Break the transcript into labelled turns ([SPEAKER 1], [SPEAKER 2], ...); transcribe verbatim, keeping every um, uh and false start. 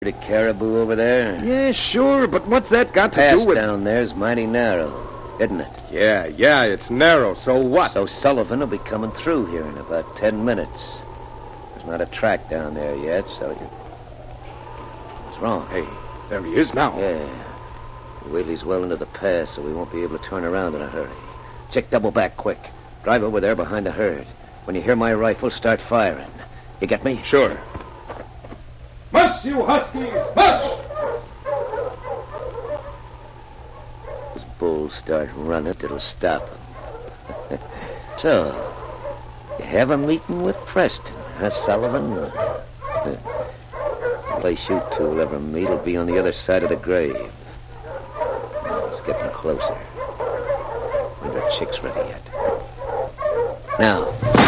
[SPEAKER 1] The caribou over there?
[SPEAKER 2] Yeah, sure, but what's that got to
[SPEAKER 1] Pass
[SPEAKER 2] do with...
[SPEAKER 1] down there's mighty narrow, isn't it?
[SPEAKER 2] Yeah, yeah, it's narrow, so what?
[SPEAKER 1] So Sullivan will be coming through here in about ten minutes. There's not a track down there yet, so you... What's wrong?
[SPEAKER 2] Hey, there he is now.
[SPEAKER 1] Yeah. Wait till he's well into the pass, so we won't be able to turn around in a hurry. Chick, double back quick. Drive over there behind the herd. When you hear my rifle, start firing. You get me?
[SPEAKER 2] Sure. Mush, you huskies! Mush!
[SPEAKER 1] As bulls start running, it'll stop them. So, you have a meeting with Preston, huh, Sullivan? The place you two will ever meet will be on the other side of the grave. It's getting closer. Wonder if Chick's ready yet. Now...